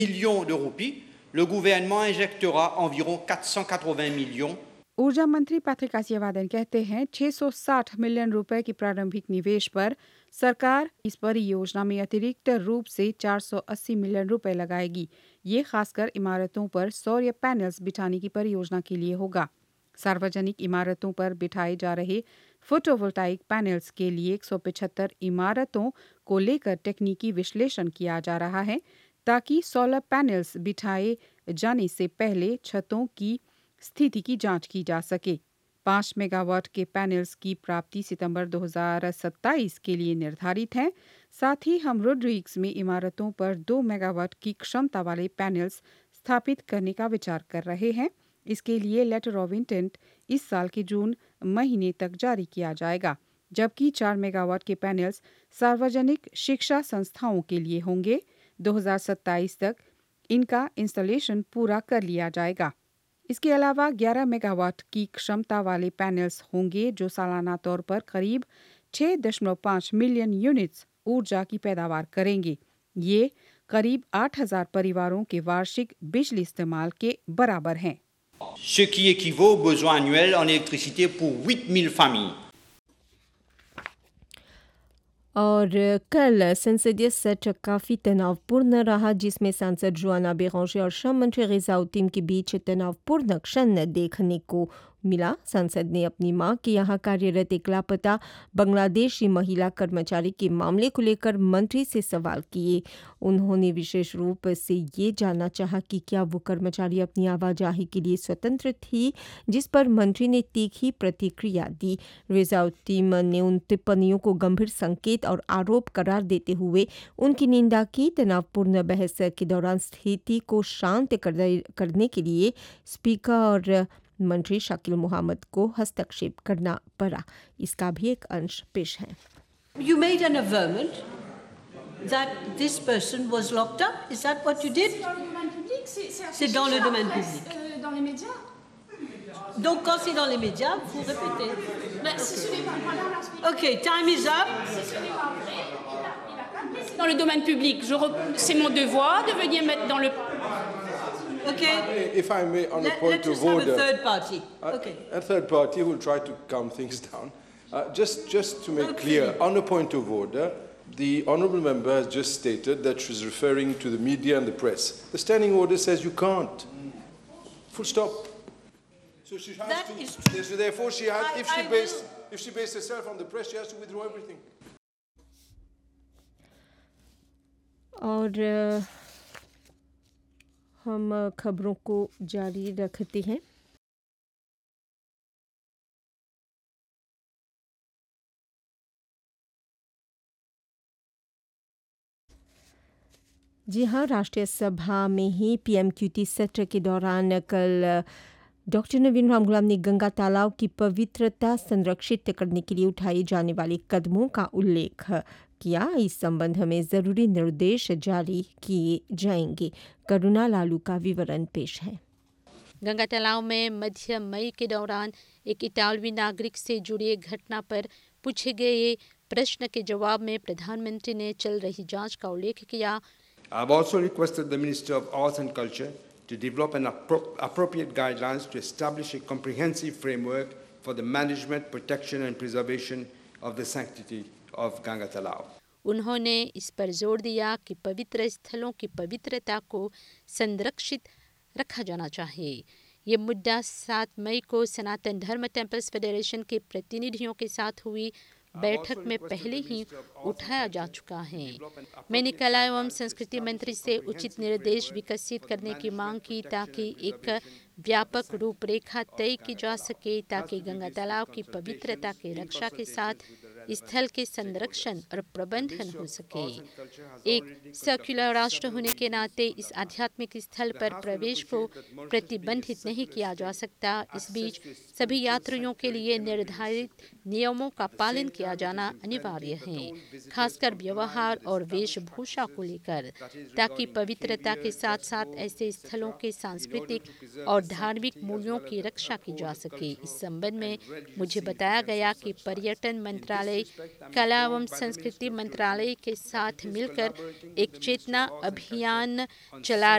millions de roupies, le gouvernement injectera environ 480 millions ऊर्जा मंत्री Patrick आसियावादन कहते हैं 660 मिलियन रुपए की प्रारंभिक निवेश पर सरकार इस परियोजना में अतिरिक्त रूप से 480 मिलियन रुपए लगाएगी। ये खासकर इमारतों पर सौर पैनल्स बिठाने की परियोजना के लिए होगा। सार्वजनिक इमारतों पर बिठाए जा रहे फोटोवोल्टाइक पैनल्स के लिए 175 इमारतों को लेकर तकनीकी विश्लेषण किया जा रहा है ताकि सोलर पैनल्स बिठाए जाने से पहले छतों की स्थिति की जांच की जा सके। 5 मेगावाट के पैनल्स की प्राप्ति सितंबर 2027 के लिए निर्धारित है। साथ ही हम रोड्रिग्स में इमारतों पर 2 मेगावाट की क्षमता वाले पैनल्स स्थापित करने का विचार कर रहे हैं। इसके लिए लेटर ऑफ इंटेंट इस साल के जून महीने तक जारी किया जाएगा, जबकि 4 मेगावाट के पैनल्स सार्वजनिक शिक्षा संस्थाओं के लिए होंगे। 2027 तक इनका इंस्टॉलेशन पूरा कर लिया जाएगा। इसके अलावा 11 मेगावाट की क्षमता वाले पैनल्स होंगे जो सालाना तौर पर करीब 6.5 मिलियन यूनिट्स ऊर्जा की पैदावार करेंगे। ये करीब 8,000 परिवारों के वार्षिक बिजली इस्तेमाल के बराबर हैं, ce qui équivaut aux besoins annuels en électricité pour 8 000 familles. और कल संसदीय सत्र काफ़ी तनावपूर्ण रहा, जिसमें सांसद जोआना बेरांजे और श्रम मंत्री गिज़ाउद्दीन के बीच तनावपूर्ण क्षण देखने को मिला। सांसद ने अपनी मां के यहाँ कार्यरत एक लापता बांग्लादेशी महिला कर्मचारी के मामले को लेकर मंत्री से सवाल किए। उन्होंने विशेष रूप से ये जानना चाहा कि क्या वो कर्मचारी अपनी आवाजाही के लिए स्वतंत्र थी, जिस पर मंत्री ने तीखी प्रतिक्रिया दी। गिज़ाउद्दीन ने उन टिप्पणियों को गंभीर संकेत और आरोप करार देते हुए उनकी निंदा की। तनावपूर्ण बहस के दौरान स्थिति को शांत करने के लिए स्पीकर और मंत्री शाकिल मोहम्मद को हस्तक्षेप करना पड़ा। इसका भी एक अंश पेश है। You made an averment that this person was locked up. Is that what you did? C'est dans le domaine public. C'est dans le domaine public. Dans les médias. Donc quand c'est dans les médias, vous répétez. Bah, si ce n'est pas voilà, alors, Ok, time is up. si ce n'est pas vrai, il a pas de blessé. Dans le domaine public, c'est mon devoir de venir mettre dans le. Okay. If I may, on a Let point us of have order. a third party. Okay. A third party will try to calm things down. Just to make clear, on a point of order, the honourable member has just stated that she's referring to the media and the press. The standing order says you can't. Full stop. So she has That to. is true. So therefore, she has. I If she based herself on the press, she has to withdraw everything. और हम खबरों को जारी रखते हैं। जी हाँ, राष्ट्रीय सभा में ही पीएमक्यूटी सत्र के दौरान कल डॉक्टर नवीन राम गुलाम ने गंगा तालाब की पवित्रता संरक्षित करने के लिए उठाए जाने वाले कदमों का उल्लेख किया। इस संबंध में ज़रूरी निर्देश जारी किए जाएंगे। करुणा लालू का विवरण पेश है। गंगा तालाब में मध्य मई के दौरान एक इतालवी नागरिक से जुड़ी घटना पर पूछे गए प्रश्न के जवाब में प्रधानमंत्री ने चल रही जांच का उल्लेख किया। I've also requested the Minister of Arts and Culture to develop an appropriate guidelines to establish a comprehensive framework for the management, protection and preservation of the sanctity of Ganga Talab. उन्होंने इस पर जोर दिया कि पवित्र स्थलों की पवित्रता को संरक्षित रखा जाना चाहिए। ये मुद्दा 7 मई को सनातन धर्म टेम्पल्स फेडरेशन के प्रतिनिधियों के साथ हुई बैठक में पहले ही उठाया जा चुका है। मैंने कला एवं संस्कृति मंत्री से उचित निर्देश विकसित करने की मांग की ताकि एक व्यापक रूपरेखा तय की जा सके ताकि गंगा तालाब की पवित्रता की रक्षा के साथ स्थल के संरक्षण और प्रबंधन हो सके। एक सेक्युलर राष्ट्र होने के नाते इस आध्यात्मिक स्थल पर प्रवेश को प्रतिबंधित नहीं किया जा सकता। इस बीच सभी यात्रियों के लिए निर्धारित नियमों का पालन किया जाना अनिवार्य है, खासकर व्यवहार और वेशभूषा को लेकर, ताकि पवित्रता के साथ साथ ऐसे स्थलों के सांस्कृतिक और धार्मिक मूल्यों की रक्षा की जा सके। इस संबंध में मुझे बताया गया कि पर्यटन मंत्रालय कला एवं संस्कृति मंत्रालय के साथ मिलकर एक चेतना अभियान चला